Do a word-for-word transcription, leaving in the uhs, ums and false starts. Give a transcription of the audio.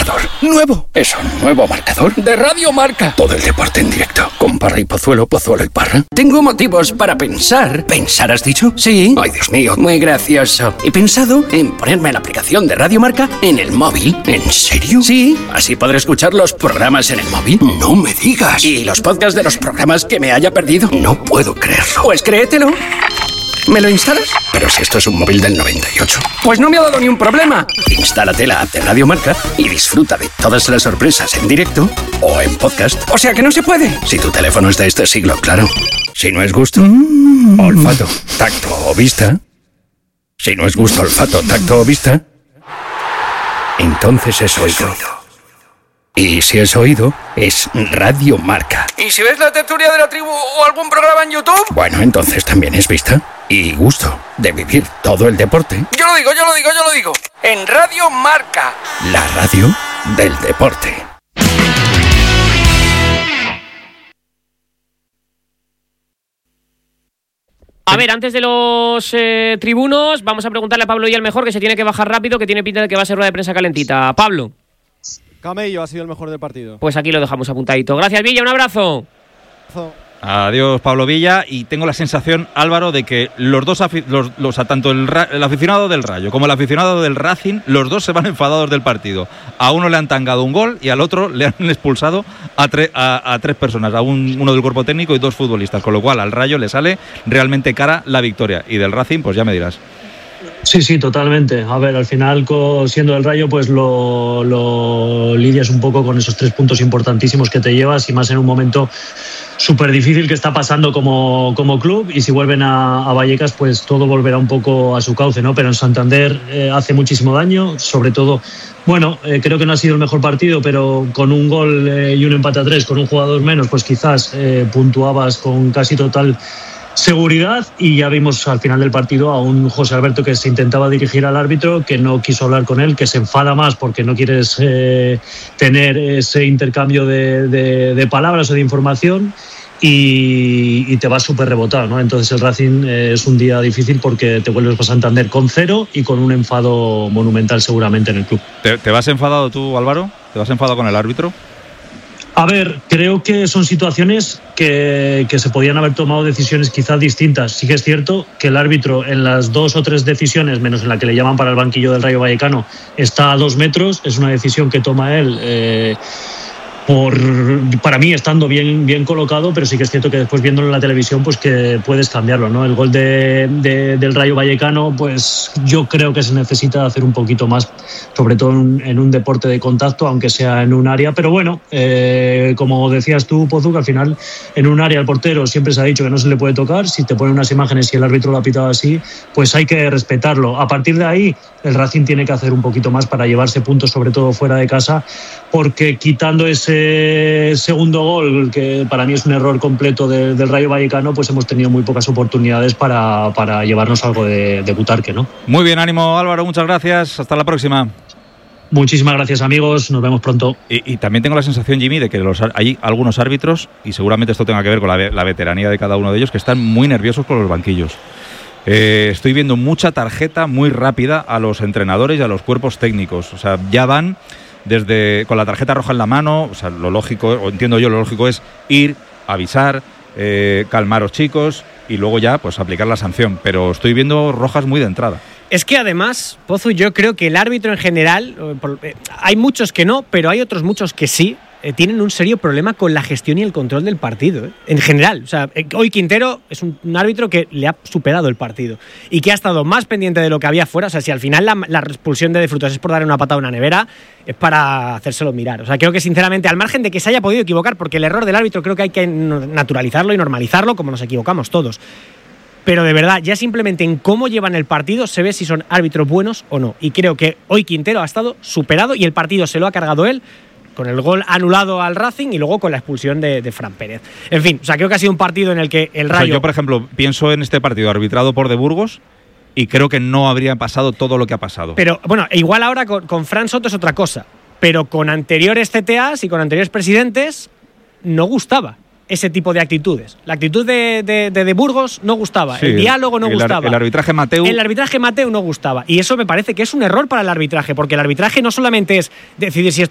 marcador. ¡Nuevo! Eso, nuevo marcador de Radio Marca. Todo el deporte en directo. Con Parra y Pozuelo, Pozuelo y Parra. Tengo motivos para pensar. ¿Pensar has dicho? Sí. Ay, Dios mío, muy gracioso. He pensado en ponerme la aplicación de Radio Marca en el móvil. ¿En serio? Sí. Así podré escuchar los programas en el móvil. No me digas. Y los podcasts de los programas que me haya perdido. No puedo creerlo. Pues créetelo. ¿Me lo instalas? Pero si esto es un móvil del noventa y ocho. Pues no me ha dado ni un problema. Instálate la app de Radio Marca y disfruta de todas las sorpresas en directo o en podcast. O sea que no se puede. Si tu teléfono es de este siglo, claro. Si no es gusto, mm. olfato, tacto o vista. Si no es gusto, olfato, tacto o vista, entonces es oído. Y si es oído, es Radio Marca. ¿Y si ves la tertulia de la tribu o algún programa en YouTube? Bueno, entonces también es vista y gusto de vivir todo el deporte. Yo lo digo, yo lo digo, yo lo digo. En Radio Marca. La radio del deporte. A ver, antes de los eh, tribunos, vamos a preguntarle a Pablo y el mejor, que se tiene que bajar rápido, que tiene pinta de que va a ser rueda de prensa calentita. Pablo. Camello ha sido el mejor del partido. Pues aquí lo dejamos apuntadito. Gracias, Villa, un abrazo. Adiós, Pablo Villa. Y tengo la sensación, Álvaro, de que los dos, afi- los, los, tanto el, ra- el aficionado del Rayo como el aficionado del Racing, los dos se van enfadados del partido. A uno le han tangado un gol y al otro le han expulsado a, tre- a, a tres personas, a un, uno del cuerpo técnico y dos futbolistas. Con lo cual al Rayo le sale realmente cara la victoria. Y del Racing, pues ya me dirás. Sí, sí, totalmente. A ver, al final, siendo el Rayo, pues lo, lo lidias un poco con esos tres puntos importantísimos que te llevas, y más en un momento súper difícil que está pasando como, como club. Y si vuelven a, a Vallecas, pues todo volverá un poco a su cauce, ¿no? Pero en Santander eh, hace muchísimo daño, sobre todo. Bueno, eh, creo que no ha sido el mejor partido, pero con un gol eh, y un empate a tres, con un jugador menos, pues quizás eh, puntuabas con casi total seguridad. Y ya vimos al final del partido a un José Alberto que se intentaba dirigir al árbitro, que no quiso hablar con él, que se enfada más porque no quieres eh, tener ese intercambio de, de, de palabras o de información, y, y te vas súper rebotado, ¿no? Entonces el Racing eh, es un día difícil porque te vuelves a Santander con cero y con un enfado monumental seguramente en el club. ¿Te, te vas enfadado tú, Álvaro? ¿Te vas enfadado con el árbitro? A ver, creo que son situaciones que, que se podían haber tomado decisiones quizás distintas. Sí que es cierto que el árbitro en las dos o tres decisiones, menos en la que le llaman para el banquillo del Rayo Vallecano, está a dos metros. Es una decisión que toma él eh, por, para mí estando bien, bien colocado, pero sí que es cierto que después viéndolo en la televisión, pues que puedes cambiarlo, ¿no? El gol de, de, del Rayo Vallecano, pues yo creo que se necesita hacer un poquito más, sobre todo en, en un deporte de contacto, aunque sea en un área. Pero bueno, eh, como decías tú, Pozu, que al final en un área el portero siempre se ha dicho que no se le puede tocar. Si te ponen unas imágenes y el árbitro lo ha pitado así, pues hay que respetarlo. A partir de ahí, el Racing tiene que hacer un poquito más para llevarse puntos, sobre todo fuera de casa, porque quitando ese segundo gol, que para mí es un error completo de, del Rayo Vallecano, pues hemos tenido muy pocas oportunidades para, para llevarnos algo de, de butarque, ¿no? Muy bien, ánimo, Álvaro, muchas gracias, hasta la próxima. Muchísimas gracias, amigos, nos vemos pronto. Y, y también tengo la sensación, Jimmy, de que los, hay algunos árbitros, y seguramente esto tenga que ver con la, la veteranía de cada uno de ellos, que están muy nerviosos con los banquillos. Eh, estoy viendo mucha tarjeta muy rápida a los entrenadores y a los cuerpos técnicos. O sea, ya van desde con la tarjeta roja en la mano. O sea, lo lógico, o entiendo yo, lo lógico es ir, avisar, eh, calmaros, chicos, y luego ya pues aplicar la sanción. Pero estoy viendo rojas muy de entrada. Es que además, Pozu, yo creo que el árbitro en general, hay muchos que no, pero hay otros muchos que sí, eh, tienen un serio problema con la gestión y el control del partido, ¿eh? En general. O sea, hoy Quintero es un, un árbitro que le ha superado el partido y que ha estado más pendiente de lo que había fuera. O sea, si al final la, la expulsión de De Frutos es por darle una patada a una nevera, es para hacérselo mirar. O sea, creo que sinceramente, al margen de que se haya podido equivocar, porque el error del árbitro creo que hay que naturalizarlo y normalizarlo, como nos equivocamos todos. Pero de verdad, ya simplemente en cómo llevan el partido se ve si son árbitros buenos o no. Y creo que hoy Quintero ha estado superado y el partido se lo ha cargado él, con el gol anulado al Racing y luego con la expulsión de, de Fran Pérez. En fin, o sea, creo que ha sido un partido en el que el Rayo... O sea, yo, por ejemplo, pienso en este partido arbitrado por De Burgos y creo que no habría pasado todo lo que ha pasado. Pero, bueno, igual ahora con, con Fran Soto es otra cosa, pero con anteriores C T As y con anteriores presidentes no gustaba ese tipo de actitudes. La actitud de, de, de, de Burgos no gustaba, sí, el diálogo no el, gustaba. El arbitraje Mateu... El arbitraje Mateu no gustaba. Y eso me parece que es un error para el arbitraje, porque el arbitraje no solamente es decidir si esto